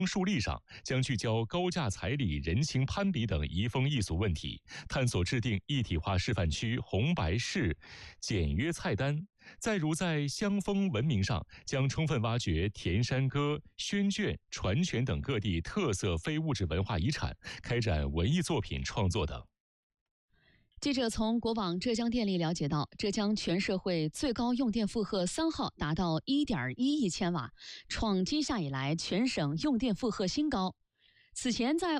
树立上，将聚焦高价彩礼、人情攀比等移风易俗问题，探索制定一体化示范区红白事简约菜单。再如在乡风文明上，将充分挖掘田山歌、宣卷、传拳等各地特色非物质文化遗产，开展文艺作品创作等。 记者从国网浙江电力了解到，浙江全社会最高用电负荷3号达到1.1亿千瓦，创今夏以来全省用电负荷新高。此前在